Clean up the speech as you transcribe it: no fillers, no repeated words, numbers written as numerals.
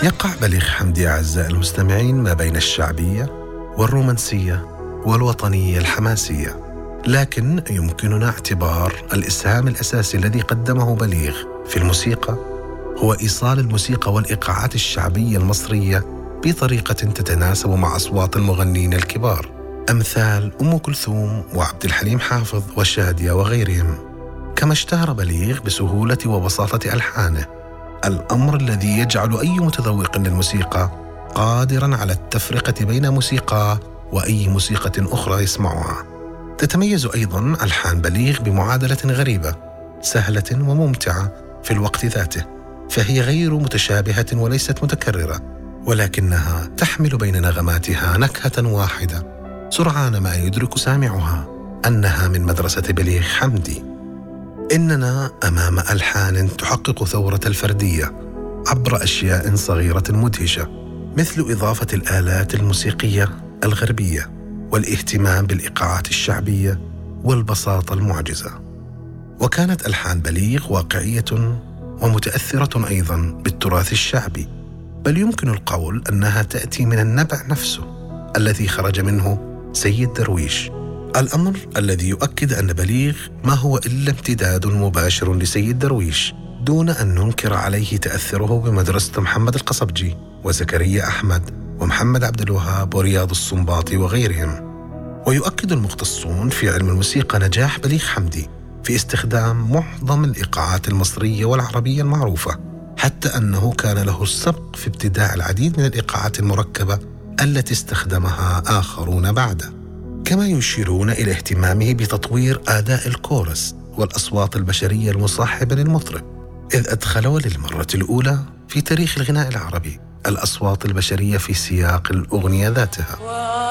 يقع بليغ حمدي أعزائي المستمعين ما بين الشعبية والرومانسية والوطنية الحماسية، لكن يمكننا اعتبار الإسهام الأساسي الذي قدمه بليغ في الموسيقى هو إيصال الموسيقى والإيقاعات الشعبية المصرية بطريقة تتناسب مع أصوات المغنين الكبار أمثال أم كلثوم وعبد الحليم حافظ وشادية وغيرهم. كما اشتهر بليغ بسهولة وبساطة ألحانه، الأمر الذي يجعل أي متذوق للموسيقى قادراً على التفرقة بين موسيقى وأي موسيقى أخرى يسمعها. تتميز أيضاً ألحان بليغ بمعادلة غريبة سهلة وممتعة في الوقت ذاته، فهي غير متشابهة وليست متكررة، ولكنها تحمل بين نغماتها نكهة واحدة سرعان ما يدرك سامعها أنها من مدرسة بليغ حمدي. إننا أمام ألحان تحقق ثورة الفردية عبر أشياء صغيرة مدهشة، مثل إضافة الآلات الموسيقية الغربية والاهتمام بالإيقاعات الشعبية والبساطة المعجزة. وكانت ألحان بليغ واقعية ومتأثرة أيضاً بالتراث الشعبي، بل يمكن القول أنها تأتي من النبع نفسه الذي خرج منه سيد درويش، الأمر الذي يؤكد أن بليغ ما هو إلا امتداد مباشر لسيد درويش، دون أن ننكر عليه تأثره بمدرسة محمد القصبجي وزكريا أحمد ومحمد عبد الوهاب ورياض السنباطي وغيرهم. ويؤكد المختصون في علم الموسيقى نجاح بليغ حمدي في استخدام معظم الإيقاعات المصرية والعربية المعروفة، حتى أنه كان له السبق في ابتداع العديد من الإيقاعات المركبة التي استخدمها آخرون بعده. كما يشيرون إلى اهتمامه بتطوير أداء الكورس والأصوات البشرية المصاحبة للمطرب، إذ أدخل وللمرة الأولى في تاريخ الغناء العربي الأصوات البشرية في سياق الأغنية ذاتها.